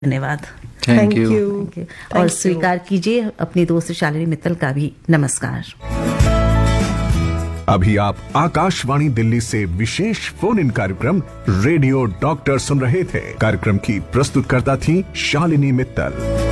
धन्यवाद। Thank you. Thank you। और स्वीकार कीजिए अपनी दोस्त शालिनी मित्तल का भी नमस्कार। अभी आप आकाशवाणी दिल्ली से विशेष फोन इन कार्यक्रम रेडियो डॉक्टर सुन रहे थे। कार्यक्रम की प्रस्तुतकर्ता थी शालिनी मित्तल।